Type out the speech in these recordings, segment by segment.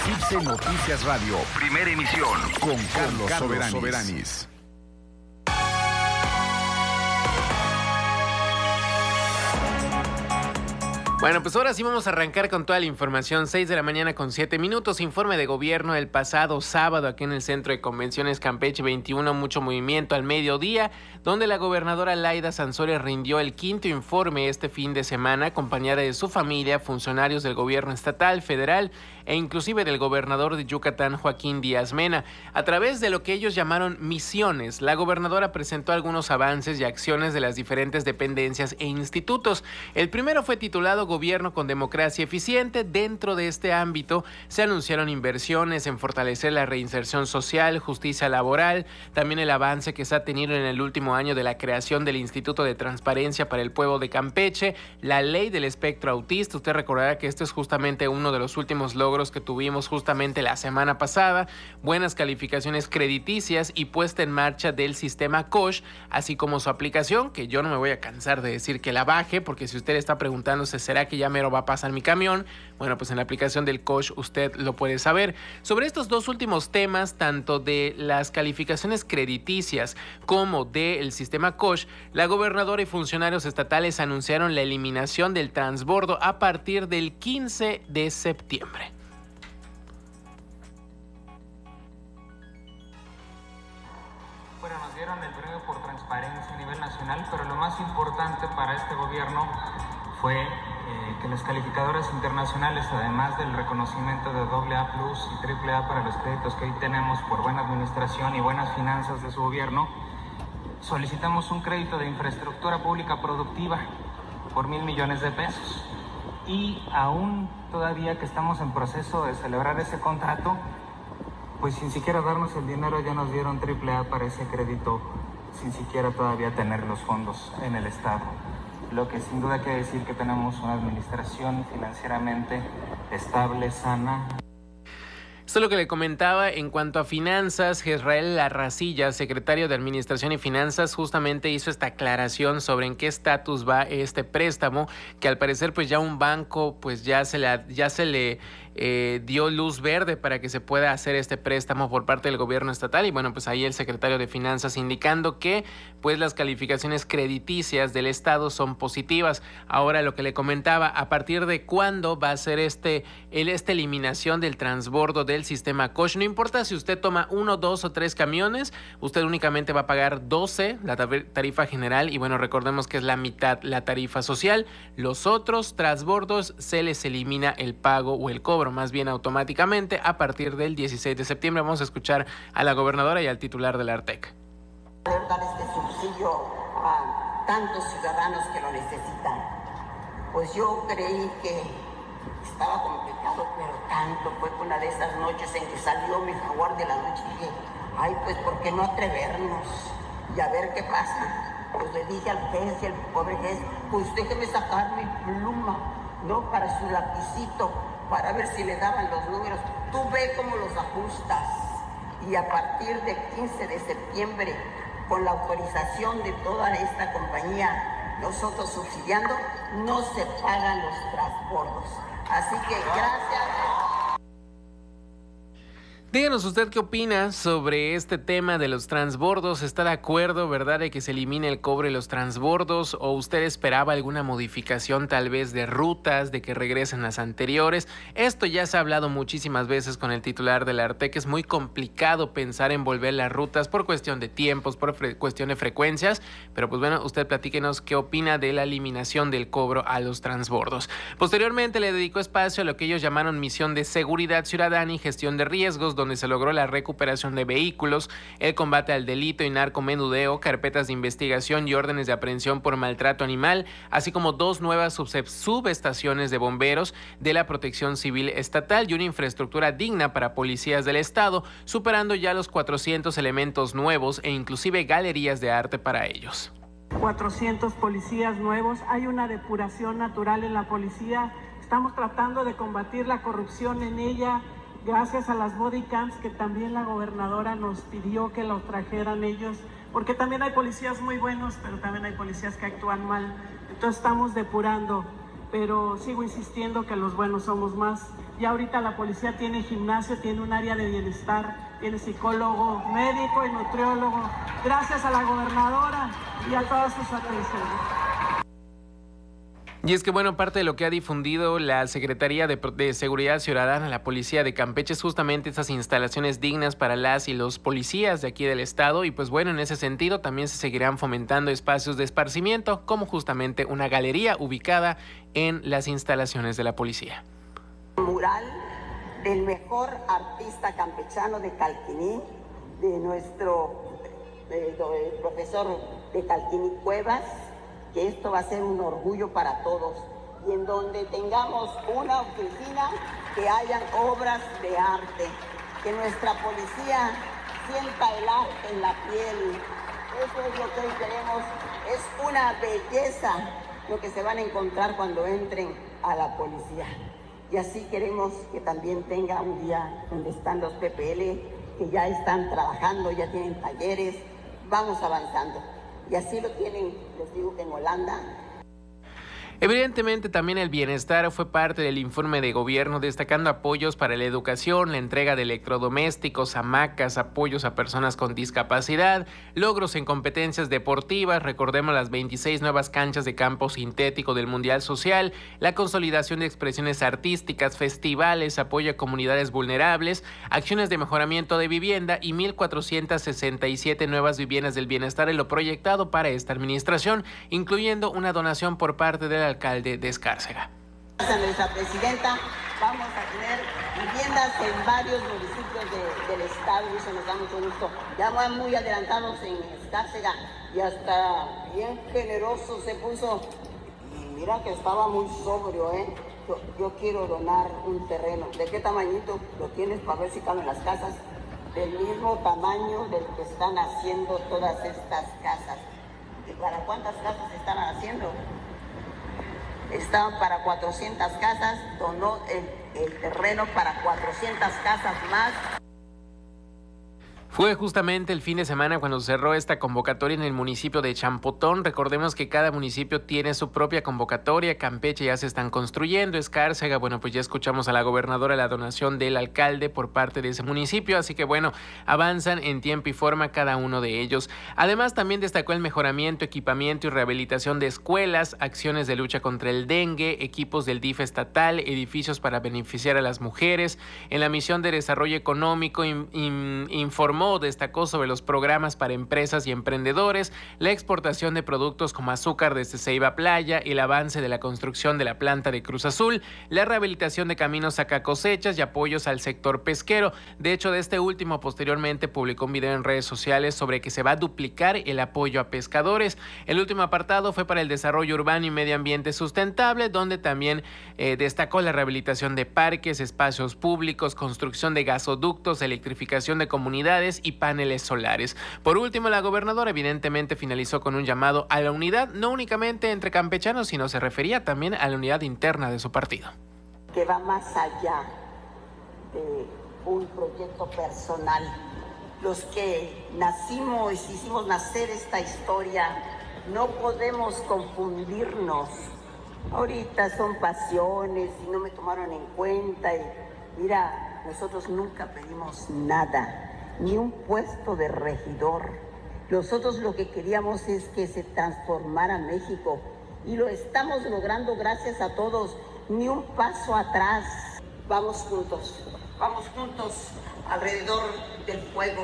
CIPSE Noticias Radio, primera emisión, con Carlos Soberanis. Bueno, pues ahora sí vamos a arrancar con toda la información. 6 de la mañana con 7 minutos. Informe de gobierno el pasado sábado aquí en el Centro de Convenciones Campeche 21. Mucho movimiento al mediodía, donde la gobernadora Laida Sansores rindió el quinto informe este fin de semana, acompañada de su familia, funcionarios del gobierno estatal, federal e inclusive del gobernador de Yucatán, Joaquín Díaz Mena. A través de lo que ellos llamaron misiones, la gobernadora presentó algunos avances y acciones de las diferentes dependencias e institutos. El primero fue titulado Gobierno con democracia eficiente. Dentro de este ámbito se anunciaron inversiones en fortalecer la reinserción social, justicia laboral, también el avance que se ha tenido en el último año de la creación del Instituto de Transparencia para el Pueblo de Campeche, la ley del espectro autista. Usted recordará que esto es justamente uno de los últimos logros que tuvimos justamente la semana pasada, buenas calificaciones crediticias y puesta en marcha del sistema COSH, así como su aplicación, que yo no me voy a cansar de decir que la baje, porque si usted está preguntándose, ¿será que ya mero va a pasar mi camión? Bueno, pues en la aplicación del COSH usted lo puede saber. Sobre estos dos últimos temas, tanto de las calificaciones crediticias como del sistema COSH, la gobernadora y funcionarios estatales anunciaron la eliminación del transbordo a partir del 15 de septiembre. Bueno, nos dieron el premio por transparencia a nivel nacional, pero lo más importante para este gobierno fue que las calificadoras internacionales, además del reconocimiento de AA+ y AAA para los créditos que hoy tenemos por buena administración y buenas finanzas de su gobierno, solicitamos un crédito de infraestructura pública productiva por 1,000 millones de pesos. Y aún todavía que estamos en proceso de celebrar ese contrato, pues sin siquiera darnos el dinero ya nos dieron AAA para ese crédito, sin siquiera todavía tener los fondos en el Estado. Lo que sin duda quiere decir que tenemos una administración financieramente estable, sana. Esto es lo que le comentaba en cuanto a finanzas. Jezrael Larracilla, secretario de Administración y Finanzas, justamente hizo esta aclaración sobre en qué estatus va este préstamo, que al parecer pues ya un banco pues ya se le dio luz verde para que se pueda hacer este préstamo por parte del gobierno estatal. Y bueno, pues ahí el secretario de Finanzas indicando que pues las calificaciones crediticias del estado son positivas. Ahora lo que le comentaba, a partir de cuándo va a ser esta eliminación del transbordo del sistema COSH. No importa si usted toma 1, 2 o 3 camiones, usted únicamente va a pagar 12 la tarifa general, y bueno, recordemos que es la mitad la tarifa social. Los otros transbordos se les elimina el pago o el cobro, más bien automáticamente, a partir del 16 de septiembre. Vamos a escuchar a la gobernadora y al titular del Artec. Poder dar este subsidio a tantos ciudadanos que lo necesitan. Pues yo creí que estaba complicado, pero tanto fue que una de esas noches en que salió mi jaguar de la noche, dije, ay, pues ¿por qué no atrevernos y a ver qué pasa? Pues le dije al juez y al pobre juez, pues déjeme sacar mi pluma, ¿no? Para su lapicito, para ver si le daban los números. Tú ve cómo los ajustas. Y a partir del 15 de septiembre, con la autorización de toda esta compañía, nosotros subsidiando, no se pagan los transbordos. Así que gracias. Díganos usted qué opina sobre este tema de los transbordos. ¿Está de acuerdo, verdad, de que se elimine el cobro de los transbordos? ¿O usted esperaba alguna modificación tal vez de rutas, de que regresen las anteriores? Esto ya se ha hablado muchísimas veces con el titular del Artec. Es muy complicado pensar en volver las rutas por cuestión de tiempos, por cuestión de frecuencias. Pero pues bueno, usted platíquenos qué opina de la eliminación del cobro a los transbordos. Posteriormente le dedicó espacio a lo que ellos llamaron misión de seguridad ciudadana y gestión de riesgos, donde se logró la recuperación de vehículos, el combate al delito y narcomenudeo, carpetas de investigación y órdenes de aprehensión por maltrato animal, así como 2 nuevas subestaciones de bomberos de la Protección Civil Estatal y una infraestructura digna para policías del estado, superando ya los 400 elementos nuevos e inclusive galerías de arte para ellos. 400 policías nuevos, hay una depuración natural en la policía, estamos tratando de combatir la corrupción en ella, gracias a las body cams que también la gobernadora nos pidió que los trajeran ellos, porque también hay policías muy buenos, pero también hay policías que actúan mal. Entonces estamos depurando, pero sigo insistiendo que los buenos somos más. Ya ahorita la policía tiene gimnasio, tiene un área de bienestar, tiene psicólogo, médico y nutriólogo. Gracias a la gobernadora y a todas sus atenciones. Y es que, bueno, parte de lo que ha difundido la Secretaría de Seguridad Ciudadana, la Policía de Campeche, es justamente esas instalaciones dignas para las y los policías de aquí del estado. Y pues bueno, en ese sentido también se seguirán fomentando espacios de esparcimiento, como justamente una galería ubicada en las instalaciones de la policía. Mural del mejor artista campechano de Calquiní, de nuestro profesor de Calquiní Cuevas, que esto va a ser un orgullo para todos, y en donde tengamos una oficina que hayan obras de arte, que nuestra policía sienta el arte en la piel. Eso es lo que hoy queremos, es una belleza lo que se van a encontrar cuando entren a la policía. Y así queremos que también tenga un día donde están los PPL, que ya están trabajando, ya tienen talleres, vamos avanzando. Y así lo tienen, les digo que en Holanda. Evidentemente también el bienestar fue parte del informe de gobierno, destacando apoyos para la educación, la entrega de electrodomésticos, hamacas, apoyos a personas con discapacidad, logros en competencias deportivas, recordemos las 26 nuevas canchas de campo sintético del Mundial Social, la consolidación de expresiones artísticas, festivales, apoyo a comunidades vulnerables, acciones de mejoramiento de vivienda y 1,467 nuevas viviendas del bienestar en lo proyectado para esta administración, incluyendo una donación por parte del alcalde de Escárcega. A nuestra presidenta, vamos a tener viviendas en varios municipios del estado y eso nos da mucho gusto. Ya van muy adelantados en Escárcega y hasta bien generoso se puso. Y mira que estaba muy sobrio, ¿eh? Yo quiero donar un terreno. ¿De qué tamañito lo tienes para ver si caben las casas? Del mismo tamaño del que están haciendo todas estas casas. ¿Y para cuántas casas están haciendo? Estaban para 400 casas, donó el terreno para 400 casas más. Fue justamente el fin de semana cuando cerró esta convocatoria en el municipio de Champotón. Recordemos que cada municipio tiene su propia convocatoria. Campeche ya se están construyendo. Escárcega, bueno, pues ya escuchamos a la gobernadora la donación del alcalde por parte de ese municipio. Así que bueno, avanzan en tiempo y forma cada uno de ellos. Además, también destacó el mejoramiento, equipamiento y rehabilitación de escuelas, acciones de lucha contra el dengue, equipos del DIF estatal, edificios para beneficiar a las mujeres. En la misión de desarrollo económico informó, destacó sobre los programas para empresas y emprendedores, la exportación de productos como azúcar desde Ceiba Playa, el avance de la construcción de la planta de Cruz Azul, la rehabilitación de caminos sacacosechas y apoyos al sector pesquero. De hecho, de este último posteriormente publicó un video en redes sociales sobre que se va a duplicar el apoyo a pescadores. El último apartado fue para el desarrollo urbano y medio ambiente sustentable, donde también destacó la rehabilitación de parques, espacios públicos, construcción de gasoductos, electrificación de comunidades y paneles solares. Por último, la gobernadora evidentemente finalizó con un llamado a la unidad, no únicamente entre campechanos, sino se refería también a la unidad interna de su partido. Que va más allá de un proyecto personal. Los que nacimos, hicimos nacer esta historia, no podemos confundirnos. Ahorita son pasiones y no me tomaron en cuenta. Y mira, nosotros nunca pedimos nada, ni un puesto de regidor. Nosotros lo que queríamos es que se transformara México y lo estamos logrando gracias a todos. Ni un paso atrás. Vamos juntos alrededor del fuego.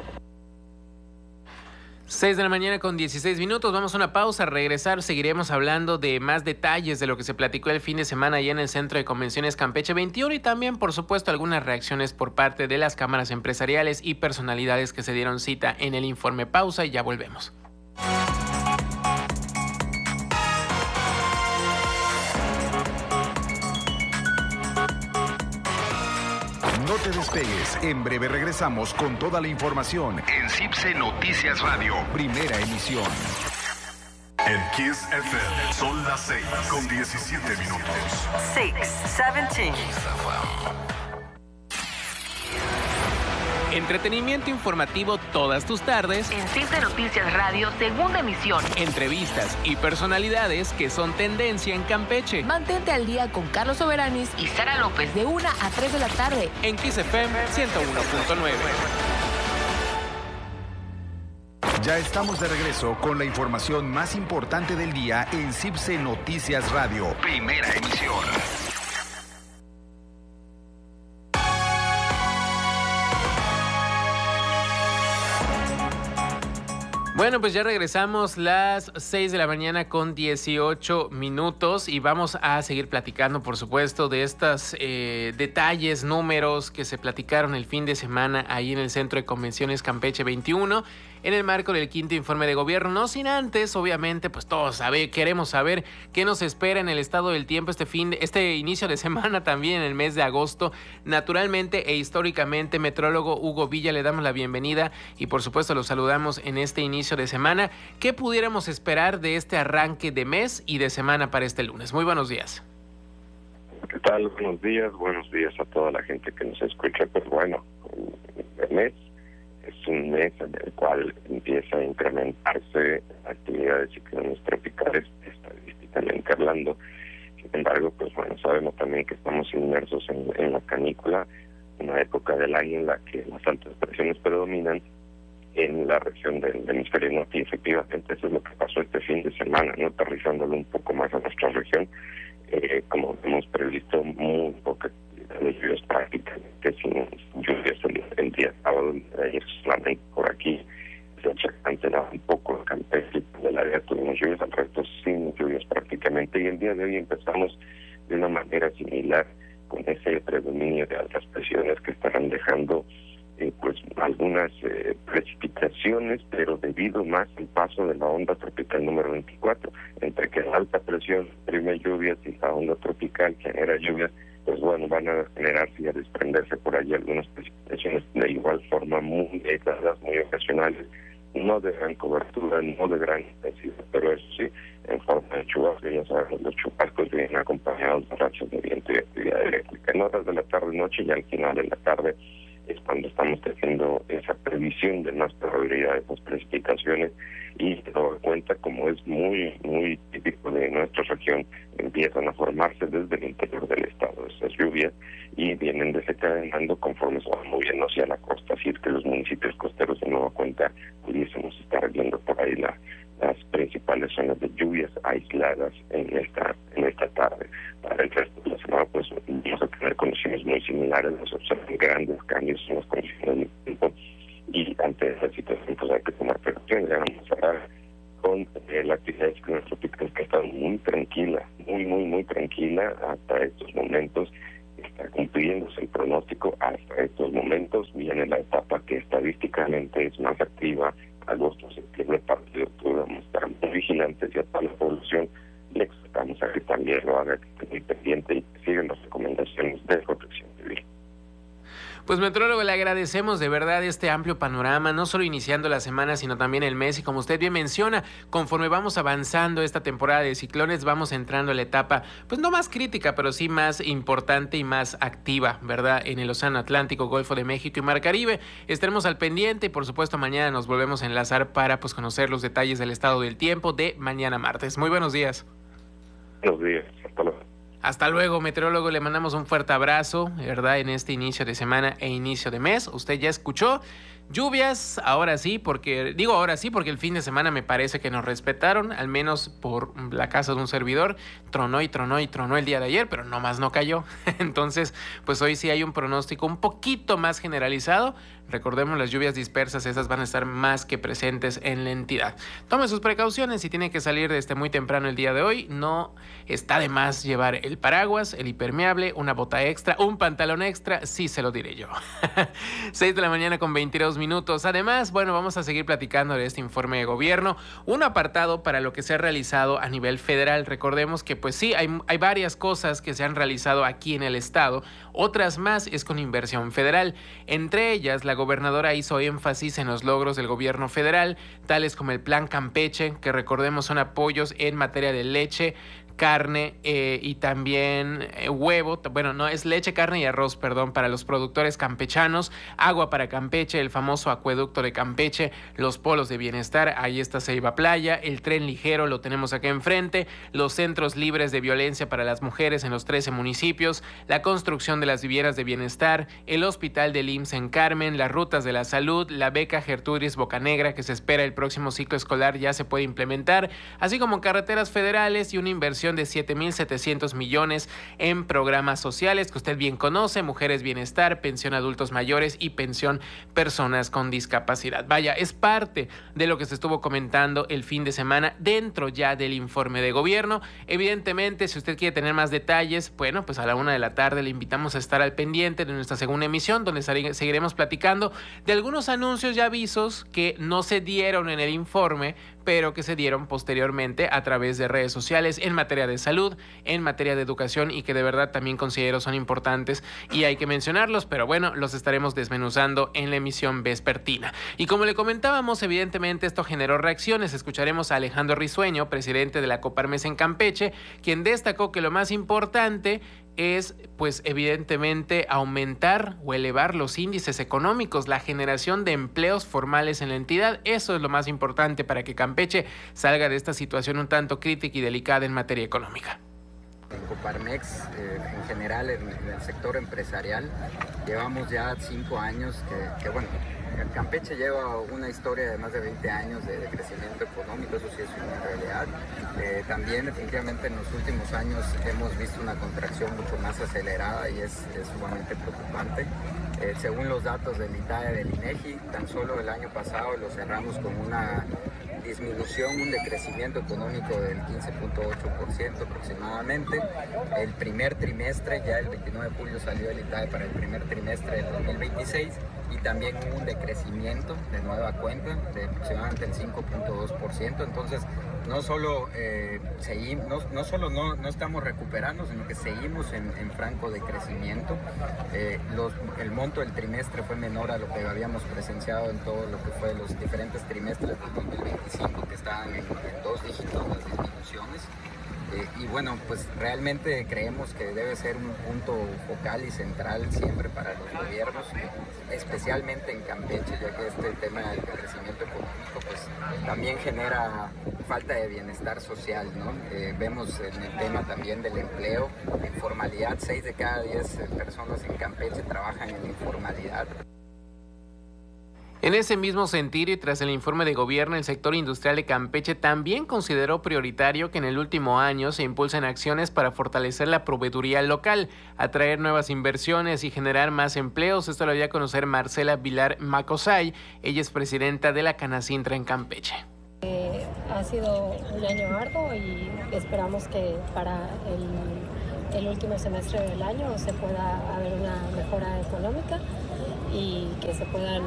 6 de la mañana con 16 minutos. Vamos a una pausa. Al regresar seguiremos hablando de más detalles de lo que se platicó el fin de semana allá en el Centro de Convenciones Campeche 21 y también, por supuesto, algunas reacciones por parte de las cámaras empresariales y personalidades que se dieron cita en el informe. Pausa y ya volvemos. No te despegues, en breve regresamos con toda la información en CIPSE Noticias Radio, primera emisión. En Kiss FM son las 6 con 17 minutos. 6:17. Entretenimiento informativo todas tus tardes. En CIPSE Noticias Radio, segunda emisión. Entrevistas y personalidades que son tendencia en Campeche. Mantente al día con Carlos Soberanis y Sara López de 1 a 3 de la tarde. En Kiss FM 101.9. Ya estamos de regreso con la información más importante del día en CIPSE Noticias Radio. Primera emisión. Bueno, pues ya regresamos las 6 de la mañana con 18 minutos y vamos a seguir platicando, por supuesto, de estos detalles, números que se platicaron el fin de semana ahí en el Centro de Convenciones Campeche 21 en el marco del quinto informe de gobierno. No sin antes, obviamente, pues todos queremos saber qué nos espera en el estado del tiempo este inicio de semana, también en el mes de agosto. Naturalmente e históricamente, metrólogo Hugo Villa, le damos la bienvenida y por supuesto lo saludamos en este inicio de semana. ¿Qué pudiéramos esperar de este arranque de mes y de semana para este lunes? Muy buenos días. ¿Qué tal? Buenos días a toda la gente que nos escucha. Pues bueno, el mes es un mes en el cual empieza a incrementarse la actividad de ciclones tropicales, estadísticamente hablando. Sin embargo, pues bueno, sabemos también que estamos inmersos en la canícula, una época del año en la que las altas presiones predominan en la región del hemisferio norte, y efectivamente eso es lo que pasó este fin de semana, ¿no? Aterrizándolo un poco más a nuestra región, como hemos previsto, muy poca actividad de lluvias, prácticamente sin lluvias el día sábado. Ayer solamente por aquí se cancelaba un poco el Campeche, del área tuvimos lluvias, al resto sin lluvias prácticamente, y el día de hoy empezamos de una manera similar con ese predominio de altas presiones que estarán dejando pues algunas precipitaciones, pero debido más al paso de la onda tropical número 24, entre que la alta presión imprime lluvias y la onda tropical genera lluvias, pues bueno, van a generarse y a desprenderse por ahí algunas precipitaciones de igual forma muy aisladas, muy ocasionales, no de gran cobertura, no de gran intensidad, pero eso sí, en forma de chubascos. Ya sabemos, los chubascos vienen acompañados de rachas de viento y actividad eléctrica. En horas de la tarde-noche y al final de la tarde es cuando estamos teniendo esa previsión de más probabilidad de esas precipitaciones, y se da cuenta, como es muy típico de nuestra región, empiezan a formarse desde el interior del estado esas lluvias y vienen desencadenando conforme se van moviendo hacia la costa, así es que los municipios costeros de nueva cuenta pudiésemos estar viendo por ahí las principales zonas de lluvias aisladas en esta tarde. Para el resto de la semana, pues vamos a tener condiciones muy similares, nos observan grandes cambios en las condiciones del tiempo, y ante esa situación pues hay que tomar precauciones. Ya vamos a hablar con la actividad tropical, que ha estado muy tranquila, muy tranquila hasta estos momentos. Está cumpliéndose el pronóstico hasta estos momentos. Viene la etapa que estadísticamente es más activa, agosto, septiembre, parte de octubre. Vamos a estar muy vigilantes, y a toda la población le exhortamos a que también lo haga, que esté muy pendiente y que sigan las recomendaciones de protección civil. Pues, metrólogo, le agradecemos de verdad este amplio panorama, no solo iniciando la semana, sino también el mes. Y como usted bien menciona, conforme vamos avanzando esta temporada de ciclones, vamos entrando a la etapa, pues no más crítica, pero sí más importante y más activa, ¿verdad? En el Océano Atlántico, Golfo de México y Mar Caribe. Estaremos al pendiente y, por supuesto, mañana nos volvemos a enlazar para pues conocer los detalles del estado del tiempo de mañana martes. Muy buenos días. Buenos días, hasta luego. Hasta luego, meteorólogo, le mandamos un fuerte abrazo, ¿verdad? En este inicio de semana e inicio de mes. Usted ya escuchó lluvias, ahora sí, porque el fin de semana me parece que nos respetaron, al menos por la casa de un servidor. Tronó el día de ayer, pero nomás no cayó. Entonces, pues hoy sí hay un pronóstico un poquito más generalizado. Recordemos, las lluvias dispersas, esas van a estar más que presentes en la entidad. Tome sus precauciones si tiene que salir desde muy temprano el día de hoy. No está de más llevar el paraguas, el impermeable, una bota extra, un pantalón extra, sí se lo diré yo. 6 de la mañana con 22 minutos. Además, bueno, vamos a seguir platicando de este informe de gobierno. Un apartado para lo que se ha realizado a nivel federal. Recordemos que pues sí, hay varias cosas que se han realizado aquí en el estado. Otras más es con inversión federal. Entre ellas, la gobernadora hizo énfasis en los logros del gobierno federal, tales como el Plan Campeche, que recordemos son apoyos en materia de leche, carne y también huevo, bueno, no, es leche, carne y arroz, perdón, para los productores campechanos, agua para Campeche, el famoso acueducto de Campeche, los polos de bienestar, ahí está Ceiba Playa, el tren ligero lo tenemos acá enfrente, los centros libres de violencia para las mujeres en los 13 municipios, la construcción de las viviendas de bienestar, el hospital del IMSS en Carmen, las rutas de la salud, la beca Gertrudis Bocanegra que se espera el próximo ciclo escolar ya se puede implementar, así como carreteras federales y una inversión de 7,700 millones en programas sociales que usted bien conoce, Mujeres Bienestar, Pensión Adultos Mayores y Pensión Personas con Discapacidad. Vaya, es parte de lo que se estuvo comentando el fin de semana dentro ya del informe de gobierno. Evidentemente, si usted quiere tener más detalles, bueno, pues a la 1:00 p.m. le invitamos a estar al pendiente de nuestra segunda emisión, donde seguiremos platicando de algunos anuncios y avisos que no se dieron en el informe, pero que se dieron posteriormente a través de redes sociales en materia de salud, en materia de educación y que de verdad también considero son importantes y hay que mencionarlos, pero bueno, los estaremos desmenuzando en la emisión vespertina. Y como le comentábamos, evidentemente esto generó reacciones. Escucharemos a Alejandro Risueño, presidente de la Coparmex en Campeche, quien destacó que lo más importante es, pues evidentemente, aumentar o elevar los índices económicos, la generación de empleos formales en la entidad. Eso es lo más importante para que Campeche salga de esta situación un tanto crítica y delicada en materia económica. En Coparmex, en general, en el sector empresarial, llevamos ya 5 años que bueno, Campeche lleva una historia de más de 20 años de crecimiento económico, eso sí es una realidad. También definitivamente en los últimos años hemos visto una contracción mucho más acelerada y es sumamente preocupante. Según los datos del ITAE del INEGI, tan solo el año pasado lo cerramos con una disminución, un decrecimiento económico del 15.8% aproximadamente. El primer trimestre, ya el 29 de julio salió el ITAE para el primer trimestre del 2026 y también hubo un decrecimiento de nueva cuenta de aproximadamente el 5.2%. Entonces, no solo no estamos recuperando, sino que seguimos en franco de crecimiento. El monto del trimestre fue menor a lo que habíamos presenciado en todo lo que fue los diferentes trimestres del 2025, que estaban en 2 dígitos las disminuciones. Y bueno, pues realmente creemos que debe ser un punto focal y central siempre para los gobiernos, especialmente en Campeche, ya que este tema del crecimiento económico pues también genera falta de bienestar social, ¿no? Vemos en el tema también del empleo, la informalidad, 6 de cada 10 personas en Campeche trabajan en la informalidad. En ese mismo sentido y tras el informe de gobierno, el sector industrial de Campeche también consideró prioritario que en el último año se impulsen acciones para fortalecer la proveeduría local, atraer nuevas inversiones y generar más empleos. Esto lo dio a conocer Marcela Vilar Macosay, ella es presidenta de la Canacintra en Campeche. Ha sido un año arduo y esperamos que para el último semestre del año se pueda haber una mejora económica y que se puedan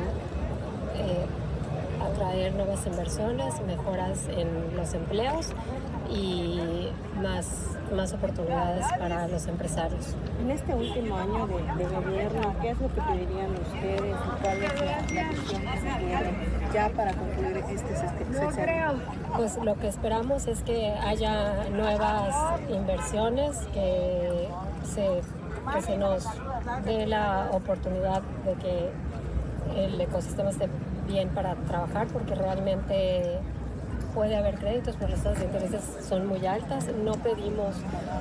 atraer nuevas inversiones, mejoras en los empleos y más oportunidades para los empresarios. En este último año de gobierno, ¿qué es lo que pedirían ustedes y cuál es la visión que se tiene ya para concluir este sexenio? Pues lo que esperamos es que haya nuevas inversiones, que se nos dé la oportunidad de que el ecosistema esté bien para trabajar, porque realmente puede haber créditos, pero las tasas de intereses son muy altas. No pedimos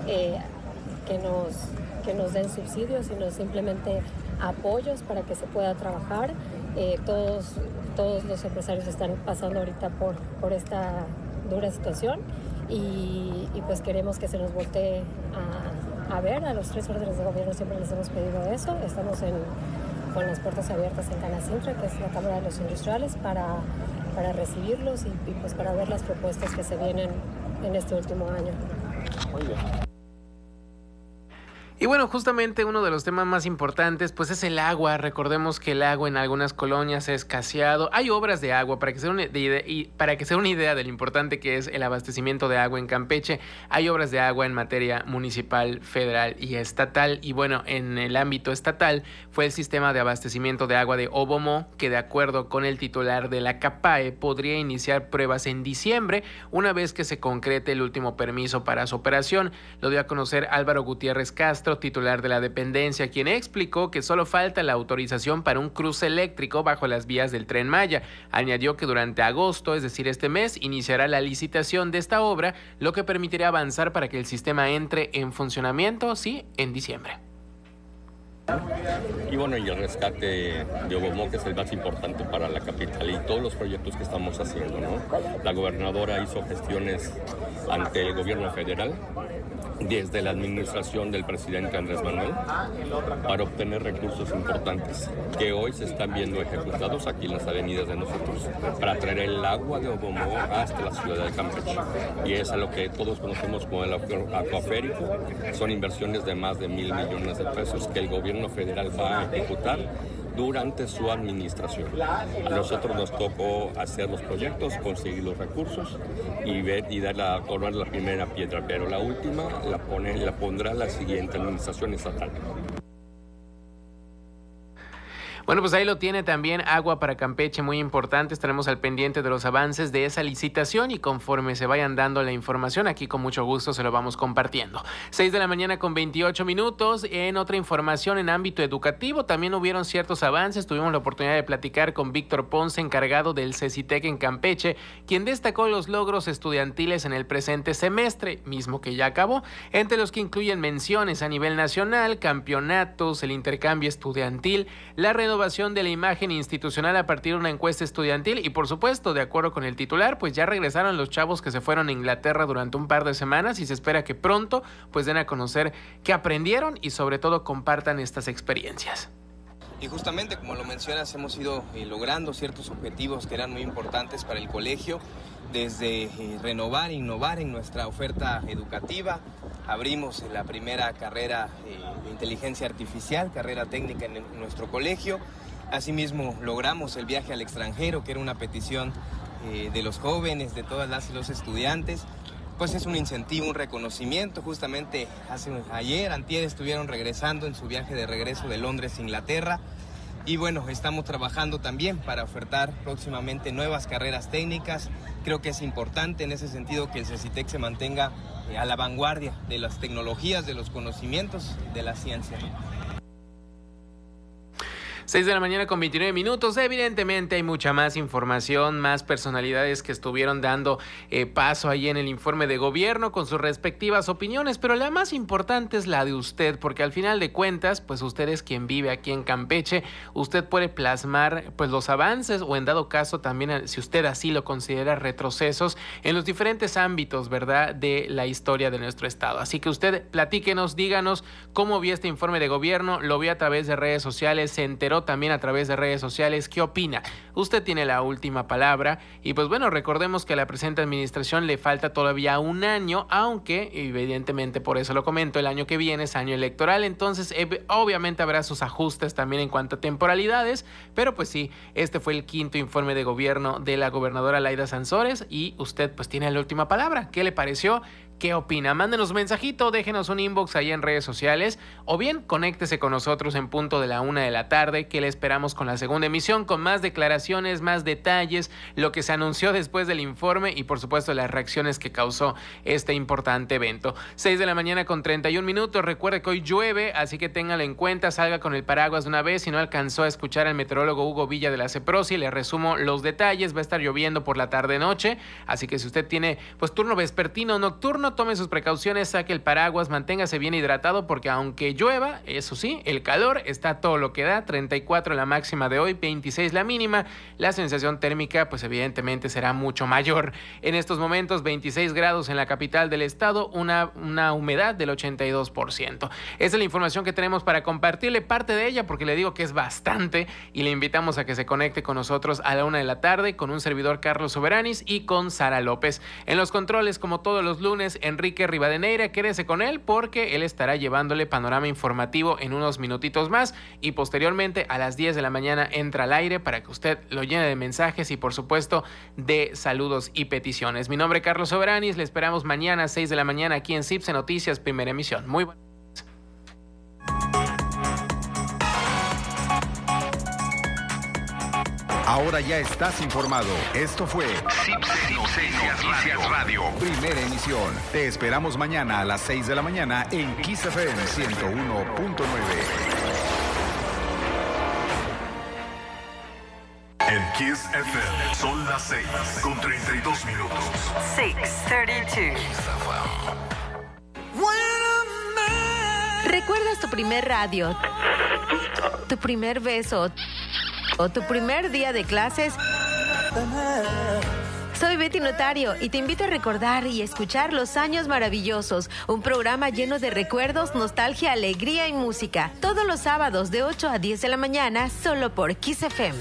que nos den subsidios, sino simplemente apoyos para que se pueda trabajar. Todos los empresarios están pasando ahorita por esta dura situación y pues queremos que se nos voltee a ver. A los 3 órdenes de gobierno siempre les hemos pedido eso. Estamos con las puertas abiertas en Canacintra, que es la Cámara de los Industriales, para recibirlos y pues para ver las propuestas que se vienen en este último año. Muy bien. Y bueno, justamente uno de los temas más importantes pues es el agua. Recordemos que el agua en algunas colonias ha escaseado. Hay obras de agua, para que sea una idea de lo importante que es el abastecimiento de agua en Campeche. Hay obras de agua en materia municipal, federal y estatal. Y bueno, en el ámbito estatal fue el sistema de abastecimiento de agua de Obomo, que de acuerdo con el titular de la CAPAE podría iniciar pruebas en diciembre, una vez que se concrete el último permiso para su operación. Lo dio a conocer Álvaro Gutiérrez Castro, titular de la dependencia, quien explicó que solo falta la autorización para un cruce eléctrico bajo las vías del Tren Maya. Añadió que durante agosto, es decir, este mes, iniciará la licitación de esta obra, lo que permitirá avanzar para que el sistema entre en funcionamiento, sí, en diciembre. Y bueno, y el rescate de Obomo, que es el más importante para la capital, y todos los proyectos que estamos haciendo, ¿no? La gobernadora hizo gestiones ante el gobierno federal, desde la administración del presidente Andrés Manuel, para obtener recursos importantes que hoy se están viendo ejecutados aquí en las avenidas de nosotros, para traer el agua de Obomo hasta la ciudad de Campeche. Y es a lo que todos conocemos como el acuaférico. Son inversiones de más de 1,000 millones de pesos que el gobierno federal va a ejecutar durante su administración. A nosotros nos tocó hacer los proyectos, conseguir los recursos y colocar la primera piedra, pero la última la pondrá la siguiente administración estatal. Bueno, pues ahí lo tiene también, agua para Campeche, muy importante. Estaremos al pendiente de los avances de esa licitación y conforme se vayan dando la información, aquí con mucho gusto se lo vamos compartiendo. 6 de la mañana con 28 minutos. En otra información en ámbito educativo, también hubieron ciertos avances. Tuvimos la oportunidad de platicar con Víctor Ponce, encargado del CECITEC en Campeche, quien destacó los logros estudiantiles en el presente semestre, mismo que ya acabó, entre los que incluyen menciones a nivel nacional, campeonatos, el intercambio estudiantil, la renovación de la imagen institucional a partir de una encuesta estudiantil y, por supuesto, de acuerdo con el titular, pues ya regresaron los chavos que se fueron a Inglaterra durante un par de semanas y se espera que pronto pues den a conocer qué aprendieron y sobre todo compartan estas experiencias. Y justamente, como lo mencionas, hemos ido logrando ciertos objetivos que eran muy importantes para el colegio, desde renovar e innovar en nuestra oferta educativa. Abrimos la primera carrera de inteligencia artificial, carrera técnica en nuestro colegio. Asimismo, logramos el viaje al extranjero, que era una petición de los jóvenes, de todas las y los estudiantes. Pues es un incentivo, un reconocimiento. Justamente antier estuvieron regresando en su viaje de regreso de Londres, Inglaterra. Y bueno, estamos trabajando también para ofertar próximamente nuevas carreras técnicas. Creo que es importante en ese sentido que el CECITEC se mantenga a la vanguardia de las tecnologías, de los conocimientos, de la ciencia. 6 de la mañana con 29 minutos. Evidentemente hay mucha más información, más personalidades que estuvieron dando paso ahí en el informe de gobierno con sus respectivas opiniones, pero la más importante es la de usted, porque al final de cuentas, pues usted es quien vive aquí en Campeche. Usted puede plasmar pues los avances o en dado caso también, si usted así lo considera, retrocesos en los diferentes ámbitos, ¿verdad?, de la historia de nuestro estado. Así que usted platíquenos, díganos cómo vio este informe de gobierno, lo vio a través de redes sociales, se enteró también a través de redes sociales, ¿qué opina? Usted tiene la última palabra y pues bueno, recordemos que a la presente administración le falta todavía un año, aunque evidentemente, por eso lo comento, el año que viene es año electoral, entonces obviamente habrá sus ajustes también en cuanto a temporalidades, pero pues sí, este fue el quinto informe de gobierno de la gobernadora Laida Sansores y usted pues tiene la última palabra. ¿Qué le pareció? ¿Qué opina? Mándenos un mensajito, déjenos un inbox ahí en redes sociales o bien conéctese con nosotros en punto de la 1 de la tarde, que le esperamos con la segunda emisión, con más declaraciones, más detalles, lo que se anunció después del informe y por supuesto las reacciones que causó este importante evento. 6 de la mañana con 31 minutos. Recuerde que hoy llueve, así que téngalo en cuenta, salga con el paraguas de una vez. Si no alcanzó a escuchar al meteorólogo Hugo Villa de la CEPROSI, le resumo los detalles. Va a estar lloviendo por la tarde-noche, así que si usted tiene pues turno vespertino o nocturno, tome sus precauciones, saque el paraguas, manténgase bien hidratado porque aunque llueva, eso sí, el calor está todo lo que da. 34 la máxima de hoy, 26 la mínima. La sensación térmica pues evidentemente será mucho mayor. En estos momentos 26 grados en la capital del estado, una humedad del 82%. Esa es la información que tenemos para compartirle, parte de ella porque le digo que es bastante y le invitamos a que se conecte con nosotros a la 1 de la tarde con un servidor Carlos Soberanis y con Sara López. En los controles, como todos los lunes, Luis Enrique Rivadeneira. Quédese con él porque él estará llevándole panorama informativo en unos minutitos más y posteriormente a las 10 de la mañana entra al aire para que usted lo llene de mensajes y por supuesto de saludos y peticiones. Mi nombre es Carlos Soberanis, le esperamos mañana a 6 de la mañana aquí en CIPSE Noticias, primera emisión. Muy buenas. Ahora ya estás informado. Esto fue CIPSE Noticias Radio. Primera emisión. Te esperamos mañana a las 6 de la mañana en Kiss FM 101.9. En Kiss FM son las 6 con 32 minutos. 6:32. ¿Recuerdas tu primer radio? ¿Tu primer beso? ¿O tu primer día de clases? Soy Betty Notario y te invito a recordar y escuchar Los Años Maravillosos, un programa lleno de recuerdos, nostalgia, alegría y música. Todos los sábados de 8 a 10 de la mañana, solo por Kiss FM.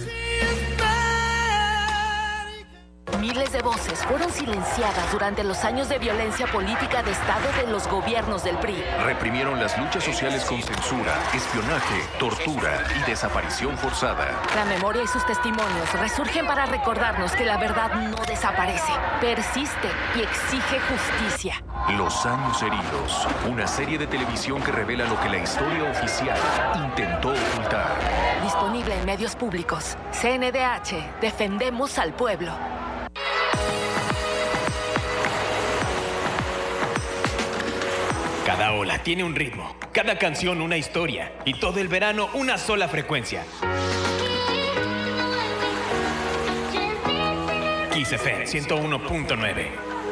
Miles de voces fueron silenciadas durante los años de violencia política de Estado de los gobiernos del PRI. Reprimieron las luchas sociales con censura, espionaje, tortura y desaparición forzada. La memoria y sus testimonios resurgen para recordarnos que la verdad no desaparece, persiste y exige justicia. Los años heridos, una serie de televisión que revela lo que la historia oficial intentó ocultar. Disponible en medios públicos. CNDH, defendemos al pueblo. Cada ola tiene un ritmo, cada canción una historia y todo el verano una sola frecuencia. Kiss FM 101.9.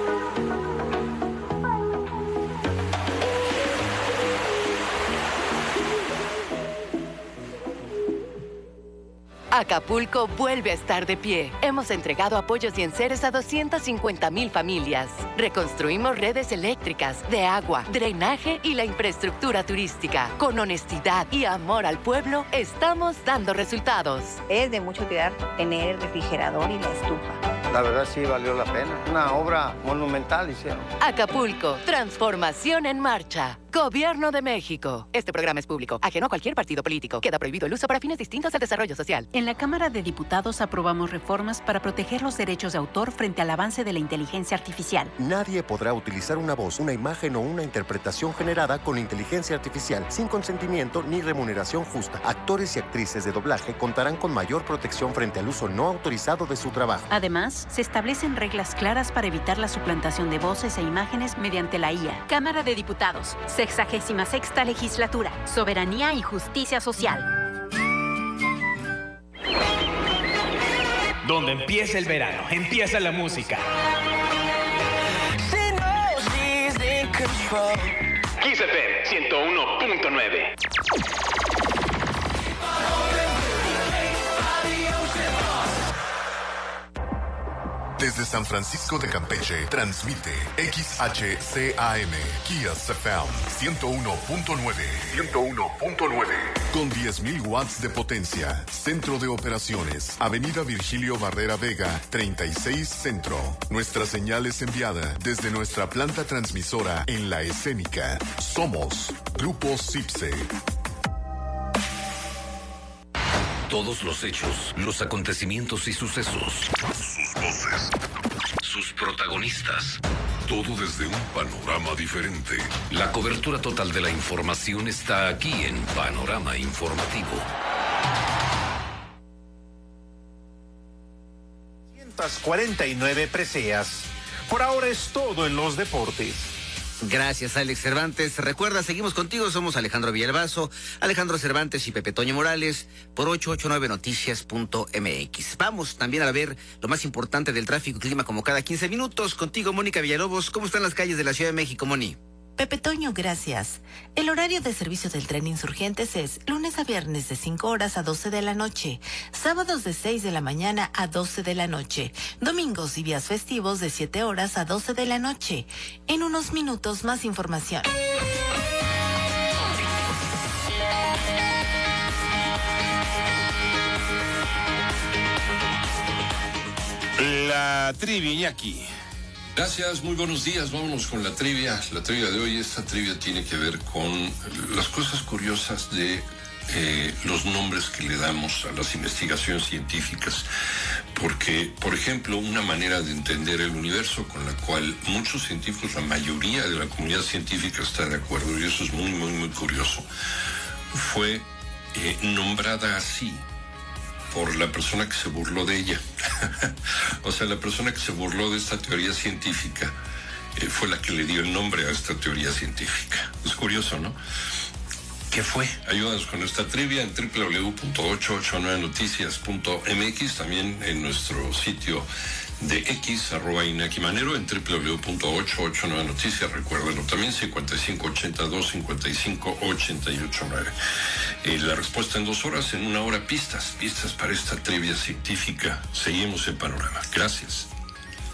Acapulco vuelve a estar de pie. Hemos entregado apoyos y enseres a 250,000 familias. Reconstruimos redes eléctricas, de agua, drenaje y la infraestructura turística. Con honestidad y amor al pueblo, estamos dando resultados. Es de mucho cuidar tener el refrigerador y la estufa. La verdad sí valió la pena. Una obra monumental hicieron. Acapulco, transformación en marcha. Gobierno de México. Este programa es público, ajeno a cualquier partido político. Queda prohibido el uso para fines distintos al desarrollo social. En la Cámara de Diputados aprobamos reformas para proteger los derechos de autor frente al avance de la inteligencia artificial. Nadie podrá utilizar una voz, una imagen o una interpretación generada con inteligencia artificial sin consentimiento ni remuneración justa. Actores y actrices de doblaje contarán con mayor protección frente al uso no autorizado de su trabajo. Además, se establecen reglas claras para evitar la suplantación de voces e imágenes mediante la IA. Cámara de Diputados, 66ª Legislatura, Soberanía y Justicia Social. Donde empieza el verano, empieza la música. Kiss FM 101.9. Desde San Francisco de Campeche, transmite XHCAM, Kiss FM 101.9. 101.9. Con 10,000 watts de potencia. Centro de operaciones. Avenida Virgilio Barrera Vega, 36 Centro. Nuestra señal es enviada desde nuestra planta transmisora en La Escénica. Somos Grupo CIPSE. Todos los hechos, los acontecimientos y sucesos. Sus voces. Sus protagonistas. Todo desde un panorama diferente. La cobertura total de la información está aquí en Panorama Informativo. 149 preseas. Por ahora es todo en los deportes. Gracias, Alex Cervantes. Recuerda, seguimos contigo, somos Alejandro Villalbazo, Alejandro Cervantes y Pepe Toño Morales por 889noticias.mx. Vamos también a ver lo más importante del tráfico y clima como cada 15 minutos. Contigo, Mónica Villalobos. ¿Cómo están las calles de la Ciudad de México, Moni? Pepe Toño, gracias. El horario de servicio del tren Insurgentes es lunes a viernes de 5 horas a 12 de la noche, sábados de 6 de la mañana a 12 de la noche, domingos y días festivos de 7 horas a 12 de la noche. En unos minutos más información. La trivia, Iñaki. Gracias, muy buenos días. Vámonos con la trivia. La trivia de hoy, esta trivia tiene que ver con las cosas curiosas de los nombres que le damos a las investigaciones científicas. Porque, por ejemplo, una manera de entender el universo con la cual muchos científicos, la mayoría de la comunidad científica está de acuerdo, y eso es muy, muy, muy curioso, fue nombrada así por la persona que se burló de ella. O sea, la persona que se burló de esta teoría científica fue la que le dio el nombre a esta teoría científica. Es curioso, ¿no? ¿Qué fue? Ayúdanos con esta trivia en www.889noticias.mx, también en nuestro sitio de X, @Inaki-Manero, en www.889noticias, recuérdalo también, 5582-5588-9. La respuesta en 2 horas, en 1 hora pistas para esta trivia científica. Seguimos en Panorama. Gracias.